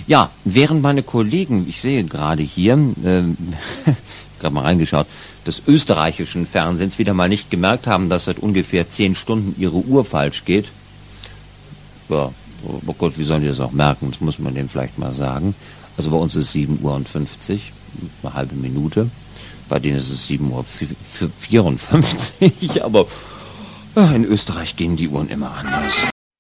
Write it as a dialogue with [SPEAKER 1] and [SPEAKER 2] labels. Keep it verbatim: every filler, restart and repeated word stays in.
[SPEAKER 1] Ja, während meine Kollegen, ich sehe gerade hier, äh, gerade mal reingeschaut, des österreichischen Fernsehens wieder mal nicht gemerkt haben, dass seit ungefähr zehn Stunden ihre Uhr falsch geht. Ja, oh Gott, wie sollen die das auch merken? Das muss man denen vielleicht mal sagen. Also bei uns ist es sieben Uhr fünfzig, eine halbe Minute. Bei denen ist es sieben Uhr vierundfünfzig, aber ja, in Österreich gehen die Uhren immer anders.